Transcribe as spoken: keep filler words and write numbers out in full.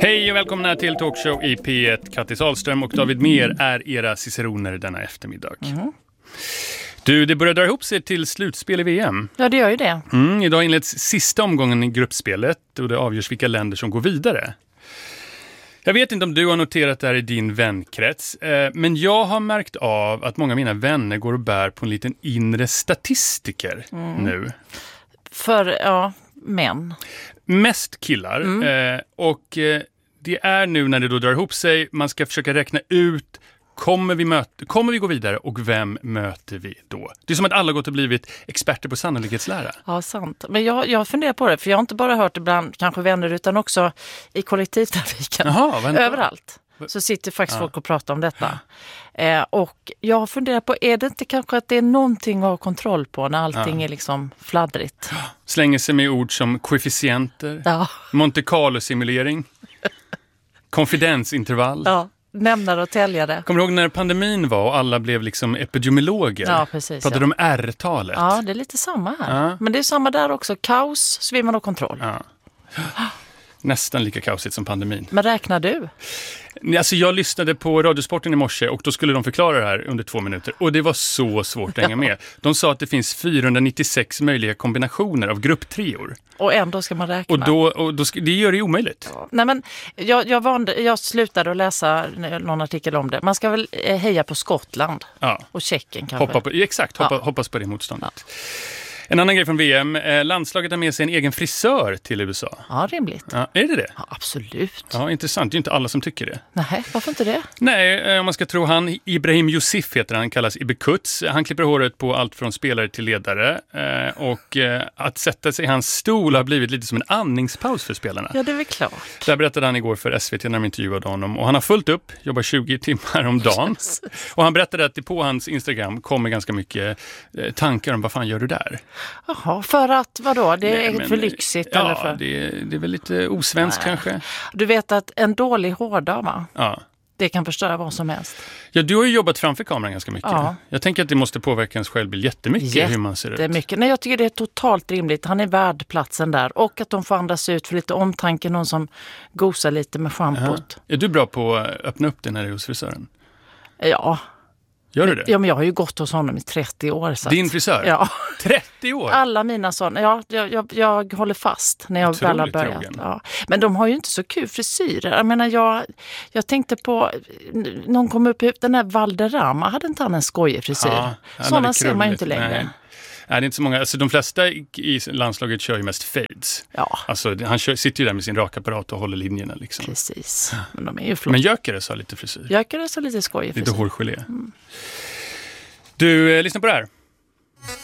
Hej och välkomna till Talkshow i P ett. Kattis Ahlström och David Mer är era ciceroner denna eftermiddag. Mm. Du, det börjar dra ihop sig till slutspel i V M. Ja, det gör ju det. Mm, idag inleds sista omgången i gruppspelet och det avgörs vilka länder som går vidare. Jag vet inte om du har noterat det här i din vänkrets, eh, men jag har märkt av att många av mina vänner går och bär på en liten inre statistiker mm. nu. För, ja, män. Mest killar. Mm. Eh, och eh, det är nu när det då drar ihop sig, man ska försöka räkna ut, kommer vi, möta, kommer vi gå vidare och vem möter vi då? Det är som att alla gått och blivit experter på sannolikhetslära. Ja, sant. Men jag, jag funderar på det, för jag har inte bara hört det bland kanske vänner utan också i kollektivtrafiken. Jaha, överallt. Så sitter faktiskt ja. folk och pratar om detta. Eh, och jag funderar på, är det inte kanske att det är någonting att ha kontroll på när allting ja. är liksom fladdrigt? Slänger sig med ord som koefficienter, ja. Monte Carlo-simulering, konfidensintervall. Ja. Nämnare och täljare. Kommer du ihåg när pandemin var och alla blev liksom epidemiologer? Ja, precis. Pratade ja. om R-talet. Ja, det är lite samma här. Ja. Men det är samma där också. Kaos, svimmar och kontroll. Ja. Nästan lika kaosigt som pandemin. Men räknar du? Alltså jag lyssnade på Radiosporten i morse och då skulle de förklara det här under två minuter. Och det var så svårt att hänga med. De sa att det finns fyrahundranittiosex möjliga kombinationer av grupptrior. Och ändå ska man räkna. Och, då, och då ska, det gör det omöjligt. Ja. Nej, men jag, jag, vande, jag slutade att läsa någon artikel om det. Man ska väl heja på Skottland ja. och Tjeckien kanske. Hoppa på, exakt, hoppa, ja. hoppas på det motståndet. Ja. En annan grej från V M, landslaget har med sig en egen frisör till U S A. Ja, rimligt. Ja, är det det? Ja, absolut. Ja, intressant. Det är inte alla som tycker det. Nej, varför inte det? Nej, om man ska tro han, Ibrahim Yusuf heter han, kallas Ibekuts. Han klipper håret på allt från spelare till ledare. Och att sätta sig i hans stol har blivit lite som en andningspaus för spelarna. Ja, det är väl klart. Där berättade han igår för S V T när de intervjuade honom. Och han har fullt upp, jobbar tjugo timmar om dagen. Och han berättade att det på hans Instagram kommer ganska mycket tankar om vad fan gör du där? Jaha, för att vadå? Det är Nej, men, för lyxigt? Ja, eller för... det, det är väl lite osvenskt kanske. Du vet att en dålig hårdag, va? Ja. Det kan förstöra vad som helst. Ja, du har ju jobbat framför kameran ganska mycket. Ja. Jag tänker att det måste påverka ens självbild jättemycket, jättemycket hur man ser ut. Jättemycket. Nej, jag tycker det är totalt rimligt. Han är värd platsen där. Och att de får andas ut för lite omtanke. Någon som gosar lite med schampot. Är du bra på att öppna upp den här hos frisören? Ja. Gör du det? Ja, men jag har ju gått hos honom i trettio år. Så Din frisör? Ja. trettio år? Alla mina sådana. Ja, jag, jag, jag håller fast när jag väl har börjat. Ja. Men de har ju inte så kul frisyrer. Jag menar, jag, jag tänkte på, någon kom upp, den här Valderrama, hade inte han en skojig frisyr? Ja, sådana ser man ju inte längre. Nej. Nej, det är inte så många. Alltså, de flesta i landslaget kör ju mest fades. Ja. Alltså, han kör, sitter ju där med sin rakapparat och håller linjerna. Liksom. Precis. Men de är ju flott. Men Gyökeres har lite frisyr. Gyökeres har lite skojig frisyr. Lite hårgelé. Mm. Du, eh, lyssna på det här.